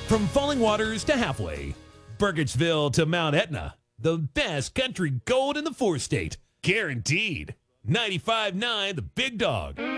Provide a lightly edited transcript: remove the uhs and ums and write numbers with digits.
From Falling Waters to Halfway, Burkittsville to Mount Etna, the best country gold in the four-state. Guaranteed. 95.9 The Big Dog.